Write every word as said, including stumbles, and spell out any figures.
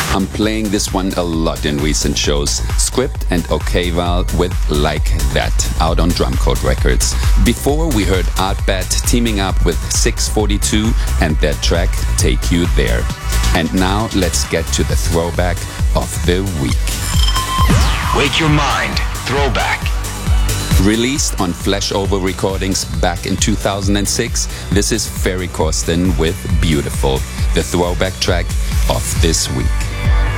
I'm playing this one a lot in recent shows. Script and Okval with Like That, out on Drumcode Records. Before, we heard Artbat teaming up with six forty-two and their track Take You There. And now let's get to the throwback of the week. Wake your mind. Throwback. Released on Flashover Recordings back in two thousand six, this is Ferry Corsten with Beautiful, the throwback track of this week.